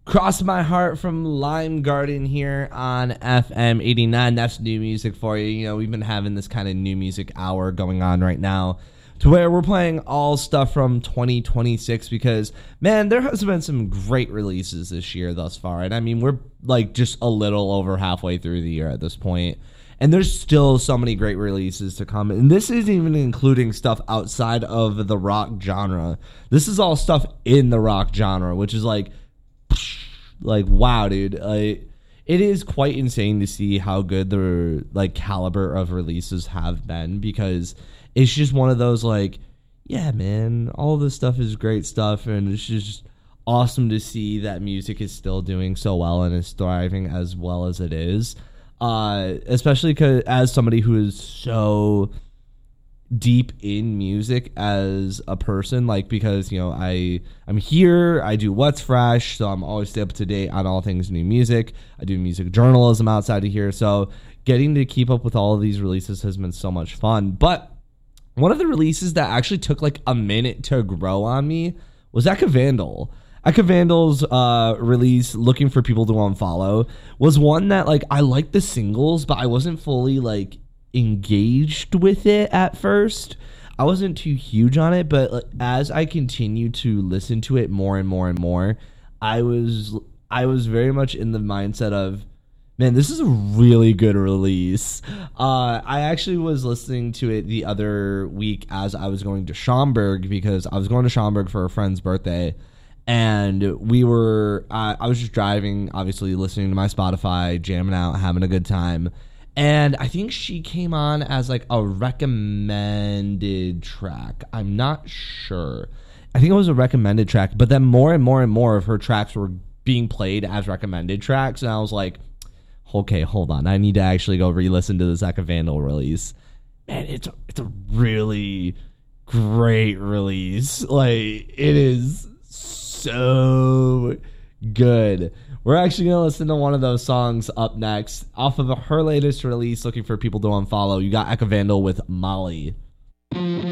Cross My Heart from Lime Garden here on FM 89. That's new music for you. You know, we've been having this kind of new music hour going on right now to where we're playing all stuff from 2026 because, man, there has been some great releases this year thus far. And I mean, we're like just a little over halfway through the year at this point. And there's still so many great releases to come. And this isn't even including stuff outside of the rock genre. This is all stuff in the rock genre, which is like wow, dude. It is quite insane to see how good the like caliber of releases have been, because it's just one of those like, yeah, man, all this stuff is great stuff, and it's just awesome to see that music is still doing so well and is thriving as well as it is. Especially because as somebody who is so deep in music as a person, like, because, you know, I'm here, I do What's Fresh, so I'm always up to date on all things new music. I do music journalism outside of here, so getting to keep up with all of these releases has been so much fun. But one of the releases that actually took like a minute to grow on me was Eka Vandal. Eka Vandal's release, Looking for People to Unfollow, was one that, like, I liked the singles, but I wasn't fully like engaged with it at first. I wasn't too huge on it, but as I continued to listen to it more and more and more, I was very much in the mindset of, man, this is a really good release. I actually was listening to it the other week as I was going to Schaumburg, because I was going to Schaumburg for a friend's birthday, and I was just driving, obviously listening to my Spotify, jamming out, having a good time. And I think she came on as like a recommended track. I'm not sure. I think it was a recommended track, but then more and more and more of her tracks were being played as recommended tracks. And I was like, okay, hold on. I need to actually go re-listen to this Eka Vandal release. Man, it's a really great release. Like, it is so good. We're actually going to listen to one of those songs up next. Off of her latest release, Looking for People to Unfollow, you got Eka Vandal with Molly.